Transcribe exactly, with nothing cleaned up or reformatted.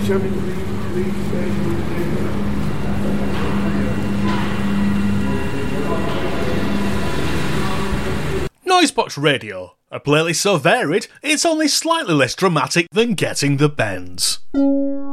Noisebox Radio, a playlist so varied it's only slightly less dramatic than Getting the Bends.